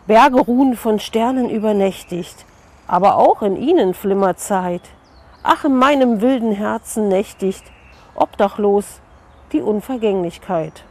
Berge ruhen von Sternen übernächtigt, aber auch in ihnen flimmert Zeit. Ach, in meinem wilden Herzen nächtigt, obdachlos, die Unvergänglichkeit.